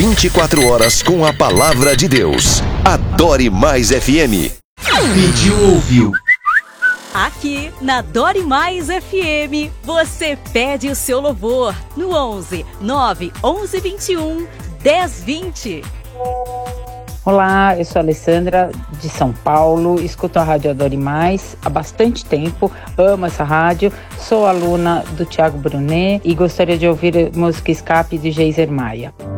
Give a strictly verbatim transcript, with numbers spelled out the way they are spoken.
vinte e quatro horas com a palavra de Deus. Adore Mais F M. Pediu, ouviu. Aqui na Adore Mais F M, você pede o seu louvor no onze, nove onze vinte e um, dez vinte. Olá, eu sou a Alessandra de São Paulo, escuto a Rádio Adore Mais há bastante tempo, amo essa rádio, sou aluna do Thiago Brunet e gostaria de ouvir a música Escape de Geiser Maia.